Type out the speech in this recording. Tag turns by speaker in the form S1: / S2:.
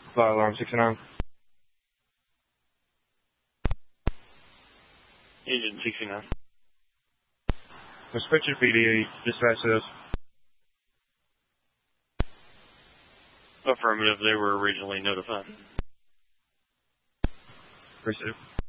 S1: Fire alarm 69.
S2: Agent 69.
S1: Suspension PD, dispatch this.
S2: Affirmative, they were originally notified.
S1: Appreciate it.